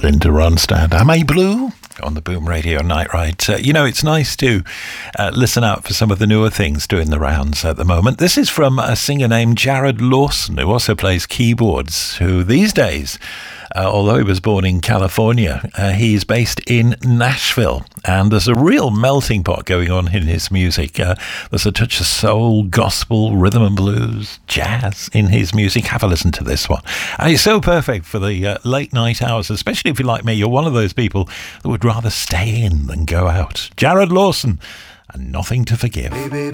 Linda Ronstadt. Am I Blue? On the Boom Radio Night Ride. It's nice to listen out for some of the newer things doing the rounds at the moment. This is from a singer named Jared Lawson, who also plays keyboards, who these days, although he was born in California, he's based in Nashville. And there's a real melting pot going on in his music. There's a touch of soul, gospel, rhythm and blues, jazz in his music. Have a listen to this one. And it's so perfect for the late night hours, especially if you're like me. You're one of those people that would rather stay in than go out. Jared Lawson and Nothing to Forgive. Baby,